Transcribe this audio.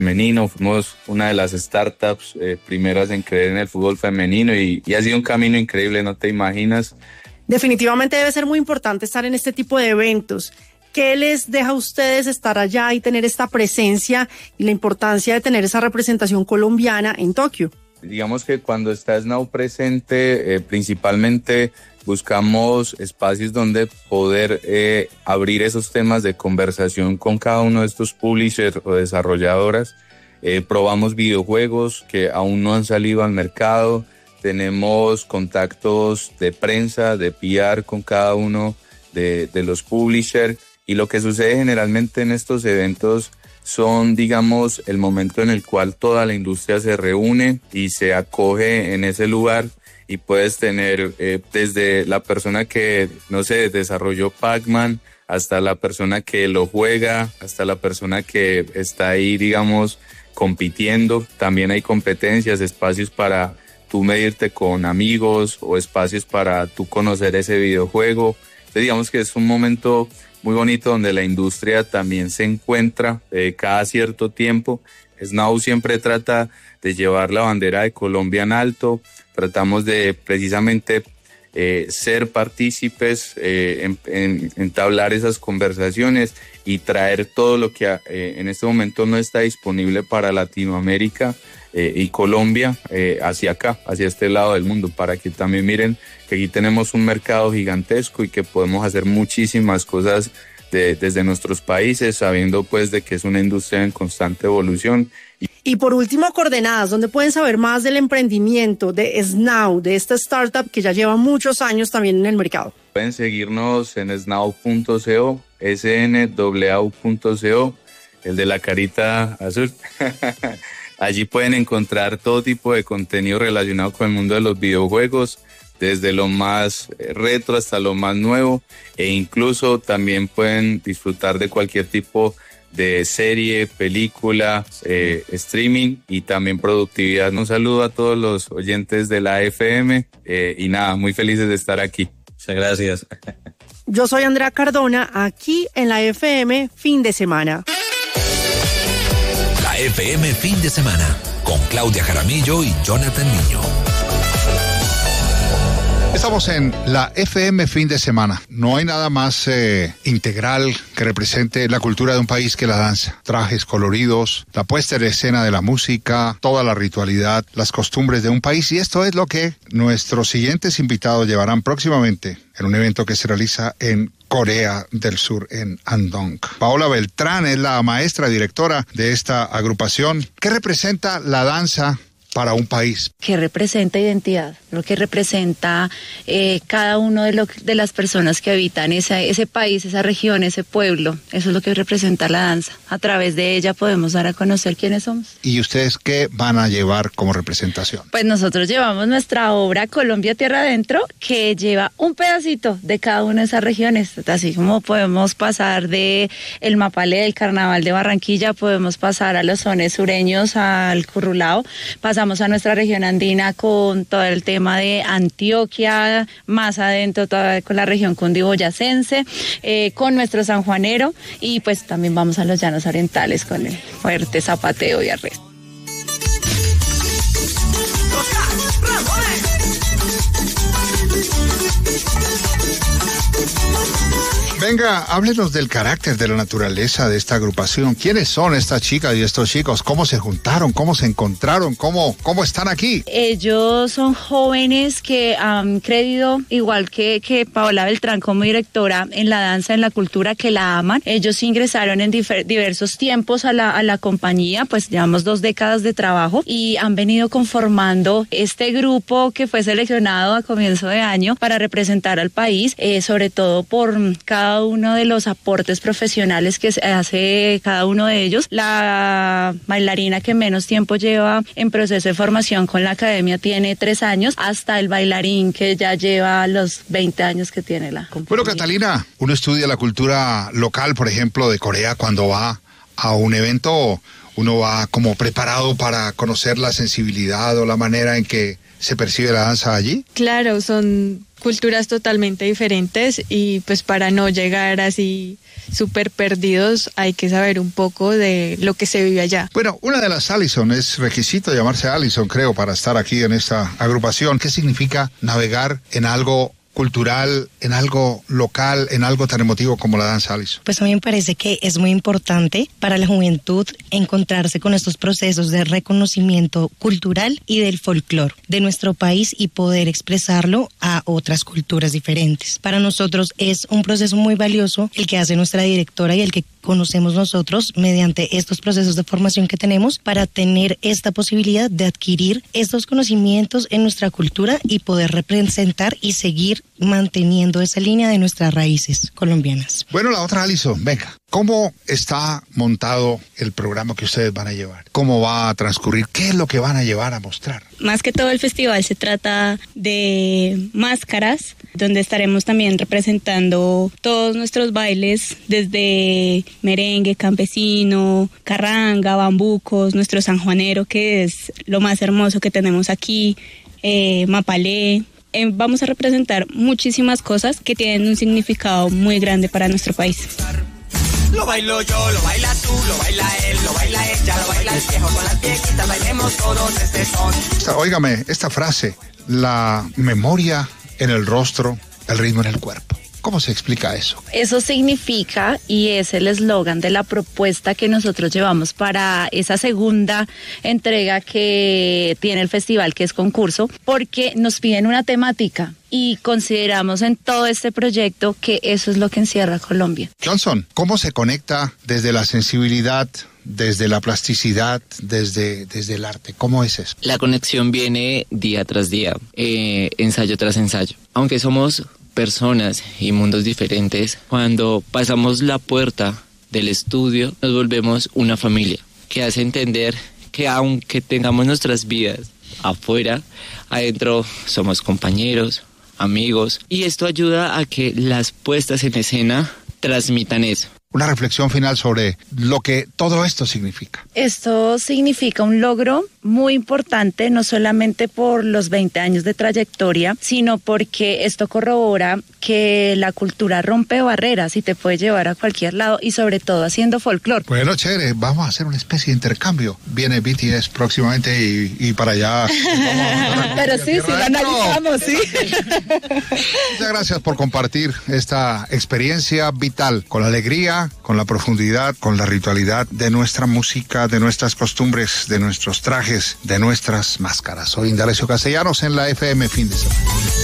femenino. Fuimos una de las startups primeras en creer en el fútbol femenino y ha sido un camino increíble, no te imaginas. Definitivamente debe ser muy importante estar en este tipo de eventos. ¿Qué les deja a ustedes estar allá y tener esta presencia y la importancia de tener esa representación colombiana en Tokio? Digamos que cuando está SNOW presente, principalmente buscamos espacios donde poder abrir esos temas de conversación con cada uno de estos publishers o desarrolladoras. Probamos videojuegos que aún no han salido al mercado. Tenemos contactos de prensa, de PR con cada uno de los publishers. Y lo que sucede generalmente en estos eventos son, digamos, el momento en el cual toda la industria se reúne y se acoge en ese lugar y puedes tener desde la persona que, no sé, desarrolló Pac-Man hasta la persona que lo juega, hasta la persona que está ahí, digamos, compitiendo. También hay competencias, espacios para tú medirte con amigos o espacios para tú conocer ese videojuego. Entonces, digamos que es un momento muy bonito donde la industria también se encuentra cada cierto tiempo. SNOW siempre trata de llevar la bandera de Colombia en alto. Tratamos de precisamente ser partícipes, entablar esas conversaciones y traer todo lo que en este momento no está disponible para Latinoamérica y Colombia hacia acá, hacia este lado del mundo, para que también miren que aquí tenemos un mercado gigantesco y que podemos hacer muchísimas cosas desde nuestros países, sabiendo pues de que es una industria en constante evolución. Y por último, coordenadas, ¿dónde pueden saber más del emprendimiento de SNOW, de esta startup que ya lleva muchos años también en el mercado? Pueden seguirnos en snow.co, snw.co, el de la carita azul. Allí pueden encontrar todo tipo de contenido relacionado con el mundo de los videojuegos, desde lo más retro hasta lo más nuevo, e incluso también pueden disfrutar de cualquier tipo de serie, película, streaming y también productividad. Un saludo a todos los oyentes de la FM y nada, muy felices de estar aquí. Muchas gracias. Yo soy Andrea Cardona, aquí en la FM Fin de Semana. La FM Fin de Semana, con Claudia Jaramillo y Jonathan Niño. Estamos en la FM Fin de Semana. No hay nada más integral que represente la cultura de un país que la danza. Trajes coloridos, la puesta en escena de la música, toda la ritualidad, las costumbres de un país. Y esto es lo que nuestros siguientes invitados llevarán próximamente en un evento que se realiza en Corea del Sur, en Andong. Paola Beltrán es la maestra directora de esta agrupación. ¿Qué representa la danza para un país? Que representa identidad, lo que representa cada uno de las personas que habitan ese país, esa región, ese pueblo. Eso es lo que representa la danza. A través de ella podemos dar a conocer quiénes somos. ¿Y ustedes qué van a llevar como representación? Pues nosotros llevamos nuestra obra Colombia Tierra Adentro, que lleva un pedacito de cada una de esas regiones. Así como podemos pasar de el Mapalé del Carnaval de Barranquilla, podemos pasar a los sones sureños, al currulao, pasamos a nuestra región andina con todo el tema de Antioquia, más adentro toda con la región cundiboyacense, con nuestro sanjuanero, y pues también vamos a los llanos orientales con el fuerte zapateo y arresto. Venga, háblenos del carácter, de la naturaleza de esta agrupación. ¿Quiénes son estas chicas y estos chicos? ¿Cómo se juntaron? ¿Cómo se encontraron? ¿Cómo están aquí? Ellos son jóvenes que han creído, igual que Paola Beltrán como directora, en la danza, en la cultura, que la aman. Ellos ingresaron en diversos tiempos a la compañía, pues llevamos 2 décadas de trabajo y han venido conformando este grupo que fue seleccionado a comienzo de año para representar al país, sobre todo por cada uno de los aportes profesionales que hace cada uno de ellos. La bailarina que menos tiempo lleva en proceso de formación con la academia tiene 3 años, hasta el bailarín que ya lleva los 20 años que tiene la compañía. Bueno, Catalina, uno estudia la cultura local, por ejemplo, de Corea cuando va a un evento. uno va como preparado para conocer la sensibilidad o la manera en que se percibe la danza allí? Claro, son culturas totalmente diferentes y pues para no llegar así súper perdidos hay que saber un poco de lo que se vive allá. Bueno, una de las Allison, es requisito llamarse Allison, creo, para estar aquí en esta agrupación. ¿Qué significa navegar en algo cultural, en algo local, en algo tan emotivo como la danza, Allison? Pues a mí me parece que es muy importante para la juventud encontrarse con estos procesos de reconocimiento cultural y del folclore de nuestro país y poder expresarlo a otras culturas diferentes. Para nosotros es un proceso muy valioso el que hace nuestra directora y el que conocemos nosotros mediante estos procesos de formación que tenemos para tener esta posibilidad de adquirir estos conocimientos en nuestra cultura y poder representar y seguir manteniendo esa línea de nuestras raíces colombianas. Bueno, la otra, Allison, venga. ¿Cómo está montado el programa que ustedes van a llevar? ¿Cómo va a transcurrir? ¿Qué es lo que van a llevar a mostrar? Más que todo el festival se trata de máscaras, donde estaremos también representando todos nuestros bailes, desde merengue, campesino, carranga, bambucos, nuestro sanjuanero, que es lo más hermoso que tenemos aquí, mapalé. Vamos a representar muchísimas cosas que tienen un significado muy grande para nuestro país. Lo bailo yo, lo baila tú, lo baila él, lo baila ella, lo baila el viejo con las viejitas, bailemos todos este son. Óigame, esta frase, la memoria en el rostro, el ritmo en el cuerpo. ¿Cómo se explica eso? Eso significa, y es el eslogan de la propuesta que nosotros llevamos para esa segunda entrega que tiene el festival, que es concurso, porque nos piden una temática y consideramos en todo este proyecto que eso es lo que encierra Colombia. Johnson, ¿cómo se conecta desde la sensibilidad, desde la plasticidad, desde el arte? ¿Cómo es eso? La conexión viene día tras día, ensayo tras ensayo. Aunque somos personas y mundos diferentes, cuando pasamos la puerta del estudio nos volvemos una familia, que hace entender que aunque tengamos nuestras vidas afuera, adentro somos compañeros, amigos, y esto ayuda a que las puestas en escena transmitan eso. Una reflexión final sobre lo que todo esto significa. Esto significa un logro muy importante, no solamente por los 20 años de trayectoria, sino porque esto corrobora que la cultura rompe barreras y te puede llevar a cualquier lado, y sobre todo haciendo folclore. Bueno, chévere, vamos a hacer una especie de intercambio. Viene BTS próximamente y para allá. Pero sí, lo analizamos, sí. Muchas gracias por compartir esta experiencia vital, con la alegría, con la profundidad, con la ritualidad de nuestra música, de nuestras costumbres, de nuestros trajes, de nuestras máscaras. Soy Indalecio Castellanos en la FM Fin de Semana.